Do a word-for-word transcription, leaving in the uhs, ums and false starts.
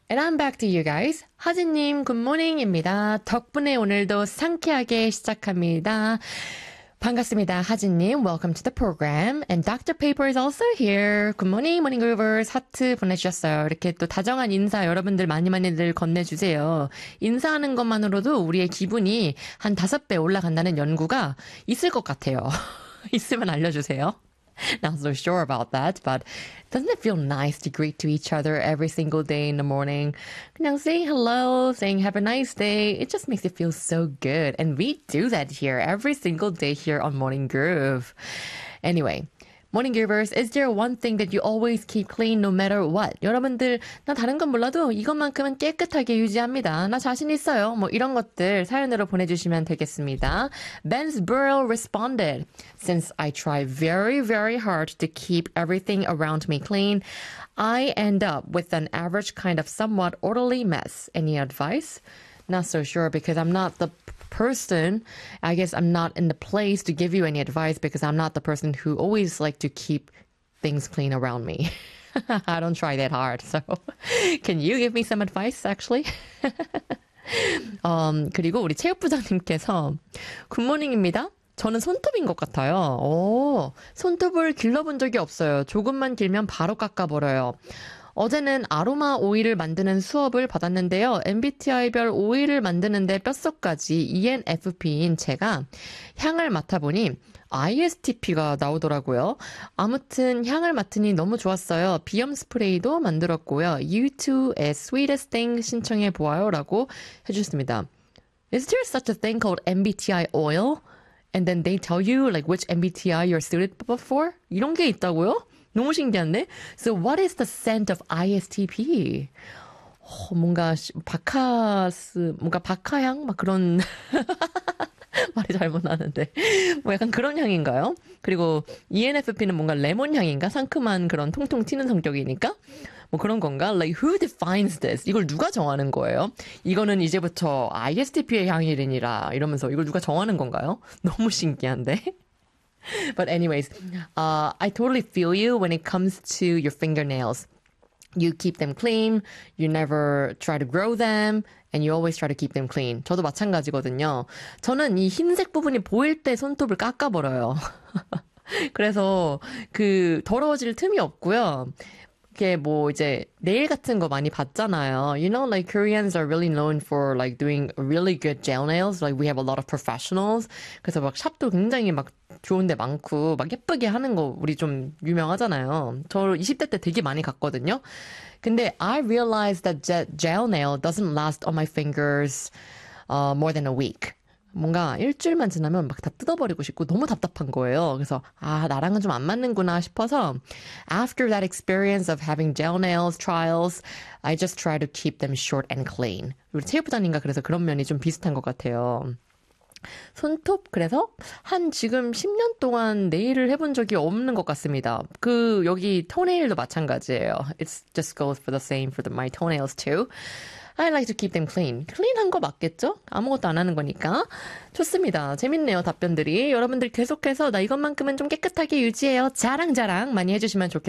And I'm back to you guys. 하진님, 굿모닝입니다. 덕분에 오늘도 상쾌하게 시작합니다. 반갑습니다, 하진님. Welcome to the program. And Doctor Paper is also here. Good morning, morning groovers. 하트 보내주셨어요. 이렇게 또 다정한 인사 여러분들 많이 많이들 건네주세요. 인사하는 것만으로도 우리의 기분이 한 다섯 배 올라간다는 연구가 있을 것 같아요. 있으면 알려주세요. Not so sure about that, but doesn't it feel nice to greet to each other every single day in the morning? 그냥 saying hello, saying have a nice day, it just makes it feel so good. And we do that here every single day here on Morning Groove. Anyway, Morning Groovers, is there one thing that you always keep clean no matter what? 여러분들, 나 다른 건 몰라도 이것만큼은 깨끗하게 유지합니다. 나 자신 있어요. 뭐 이런 것들 사연으로 보내주시면 되겠습니다. Ben's Burrow responded, Since I try very, very hard to keep everything around me clean, I end up with an average kind of somewhat orderly mess. Any advice? Not so sure because I'm not the person. I guess I'm not in the place to give you any advice because I'm not the person who always like to keep things clean around me. I don't try that hard. So can you give me some advice actually? um, 그리고 우리 체육부장님께서 굿모닝입니다. 저는 손톱인 것 같아요. 오, 손톱을 길러본 적이 없어요. 조금만 길면 바로 깎아버려요. 어제는 아로마 오일을 만드는 수업을 받았는데요. 엠비티아이별 오일을 만드는데 뼛속까지 이엔에프피인 제가 향을 맡아보니 아이에스티피가 나오더라고요. 아무튼 향을 맡으니 너무 좋았어요. 비염 스프레이도 만들었고요. 유투의 Sweetest Thing 신청해 보아요 라고 해주셨습니다. Is there such a thing called 엠비티아이 oil? And then they tell you like which 엠비티아이 you're suited for? 이런 게 있다고요? 너무 신기한데? So what is the scent of 아이에스티피? 어, 뭔가 바카스, 뭔가 바카향? 막 그런 말이 잘못 나는데 뭐 약간 그런 향인가요? 그리고 이엔에프피는 뭔가 레몬 향인가? 상큼한 그런 통통 튀는 성격이니까? 뭐 그런 건가? Like who defines this? 이걸 누가 정하는 거예요? 이거는 이제부터 아이에스티피의 향이래니라 이러면서 이걸 누가 정하는 건가요? 너무 신기한데? But anyways, uh, I totally feel you when it comes to your fingernails. You keep them clean, you never try to grow them, and you always try to keep them clean. 저도 마찬가지거든요. 저는 이 흰색 부분이 보일 때 손톱을 깎아버려요. 그래서 그 더러워질 틈이 없고요. 이게 뭐 이제 네일 같은 거 많이 봤잖아요. You know, like Koreans are really known for like doing really good gel nails. Like we have a lot of professionals. 그래서 막 샵도 굉장히 막 좋은 데 많고 막 예쁘게 하는 거 우리 좀 유명하잖아요. 저 이십 대 때 되게 많이 갔거든요. 근데 I realized that gel nail doesn't last on my fingers uh, more than a week. 뭔가 일주일만 지나면 막 다 뜯어버리고 싶고 너무 답답한 거예요. 그래서 아 나랑은 좀 안 맞는구나 싶어서 after that experience of having gel nails trials, I just try to keep them short and clean. 우리 체육부장님과 그래서 그런 면이 좀 비슷한 것 같아요. 손톱 그래서 한 지금 십 년 동안 네일을 해본 적이 없는 것 같습니다. 그 여기 토네일도 마찬가지예요. It just goes for the same for the, my toenails too. I like to keep them clean. clean한 거 맞겠죠? 아무것도 안 하는 거니까. 좋습니다. 재밌네요, 답변들이. 여러분들 계속해서 나 이것만큼은 좀 깨끗하게 유지해요. 자랑자랑 많이 해주시면 좋겠습니다.